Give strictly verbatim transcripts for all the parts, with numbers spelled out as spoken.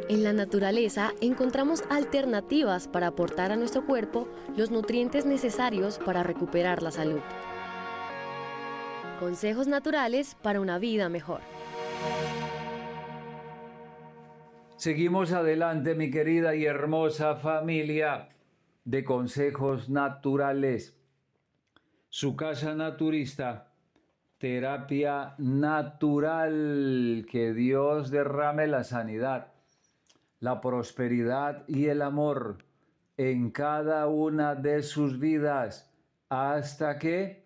En la naturaleza encontramos alternativas para aportar a nuestro cuerpo los nutrientes necesarios para recuperar la salud. Consejos naturales para una vida mejor. Seguimos adelante, mi querida y hermosa familia de consejos naturales. Su casa naturista, terapia natural, que Dios derrame la sanidad, la prosperidad y el amor en cada una de sus vidas hasta que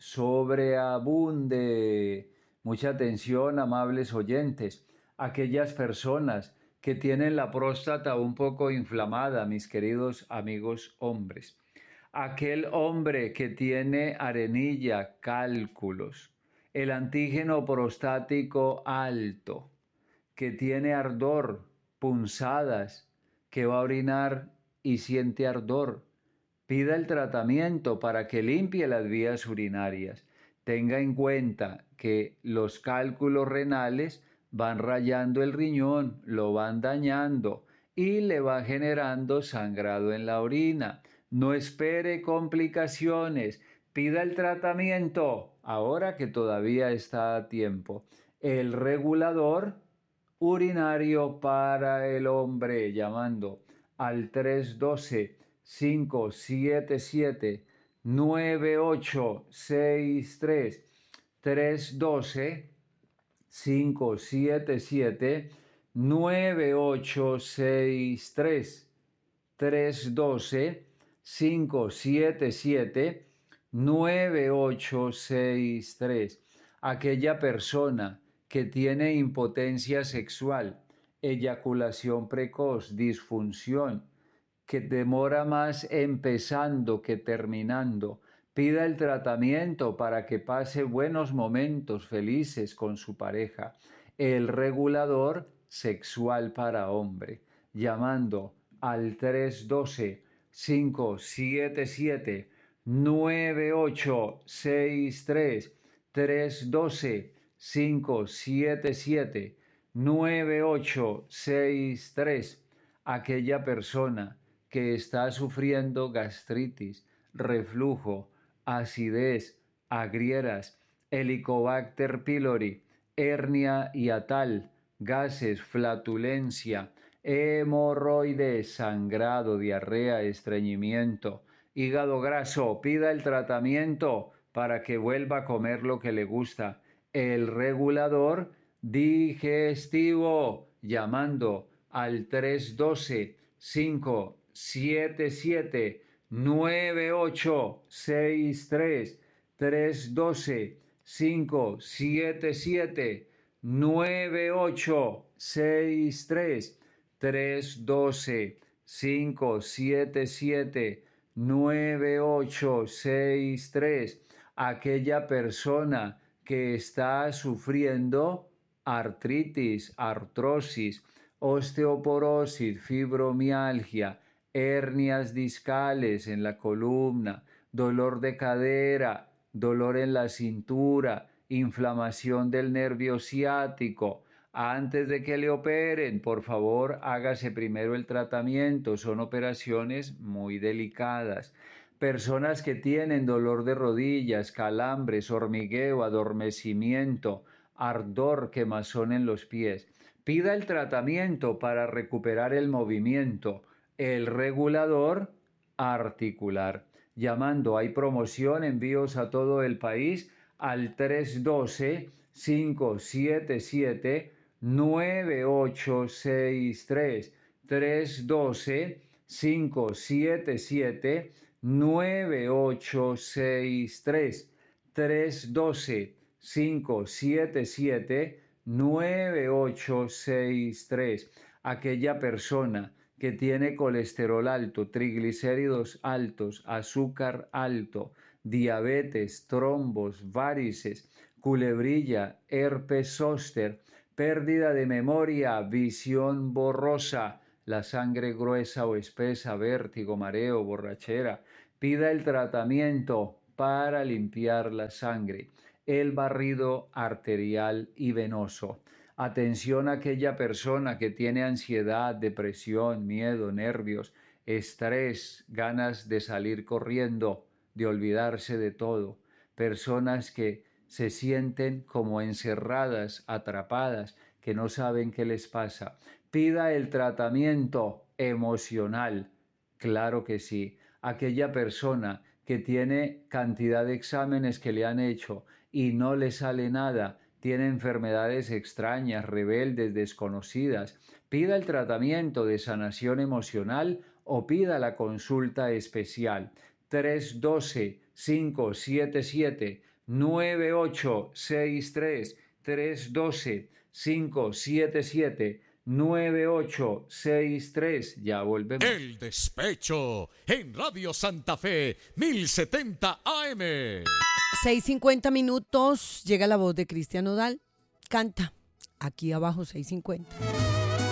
sobreabunde. Mucha atención, amables oyentes, aquellas personas que tienen la próstata un poco inflamada, mis queridos amigos hombres. Aquel hombre que tiene arenilla, cálculos, el antígeno prostático alto, que tiene ardor, punzadas, que va a orinar y siente ardor. Pida el tratamiento para que limpie las vías urinarias. Tenga en cuenta que los cálculos renales van rayando el riñón, lo van dañando y le va generando sangrado en la orina. No espere complicaciones. Pida el tratamiento ahora que todavía está a tiempo. El regulador urinario para el hombre, llamando al tres uno dos, cinco siete siete, nueve ocho seis tres, tres uno dos, cinco siete siete, nueve ocho seis tres, tres uno dos, cinco siete siete, nueve ocho seis tres. Aquella persona que tiene impotencia sexual, eyaculación precoz, disfunción, que demora más empezando que terminando, pida el tratamiento para que pase buenos momentos felices con su pareja. El regulador sexual para hombre, llamando al tres uno dos, cinco siete siete, nueve ocho seis tres, tres uno dos, cinco siete siete, nueve ocho seis tres. Aquella persona que está sufriendo gastritis, reflujo, acidez, agrieras, Helicobacter pylori, hernia hiatal, gases, flatulencia, hemorroides, sangrado, diarrea, estreñimiento, hígado graso. Pida el tratamiento para que vuelva a comer lo que le gusta. El regulador digestivo, llamando al tres uno dos, cinco siete siete, nueve ocho seis tres, tres uno dos, cinco siete siete, nueve ocho seis tres, tres uno dos, cinco siete siete, nueve ocho seis tres. Aquella persona que está sufriendo artritis, artrosis, osteoporosis, fibromialgia, hernias discales en la columna, dolor de cadera, dolor en la cintura, inflamación del nervio ciático. Antes de que le operen, por favor, hágase primero el tratamiento. Son operaciones muy delicadas. Personas que tienen dolor de rodillas, calambres, hormigueo, adormecimiento, ardor, quemazón en los pies. Pida el tratamiento para recuperar el movimiento. El regulador articular. Llamando, hay promoción, envíos a todo el país al tres uno dos, cinco siete siete, nueve ocho seis tres, tres uno dos, cinco siete siete, nueve ocho seis tres, tres uno dos, cinco siete siete, nueve ocho seis tres. Aquella persona que tiene colesterol alto, triglicéridos altos, azúcar alto, diabetes, trombos, varices, culebrilla, herpes zóster, pérdida de memoria, visión borrosa, la sangre gruesa o espesa, vértigo, mareo, borrachera. Pida el tratamiento para limpiar la sangre, el barrido arterial y venoso. Atención a aquella persona que tiene ansiedad, depresión, miedo, nervios, estrés, ganas de salir corriendo, de olvidarse de todo. Personas que se sienten como encerradas, atrapadas, que no saben qué les pasa. Pida el tratamiento emocional. Claro que sí. Aquella persona que tiene cantidad de exámenes que le han hecho y no le sale nada, tiene enfermedades extrañas, rebeldes, desconocidas, pida el tratamiento de sanación emocional o pida la consulta especial. tres uno dos, cinco siete siete, nueve ocho seis tres, tres uno dos, cinco siete siete, nueve ocho seis tres. Ya volvemos. El Despecho en Radio Santa Fe, mil setenta A M. seis cincuenta minutos, llega la voz de Cristian Nodal, canta aquí abajo seis cincuenta.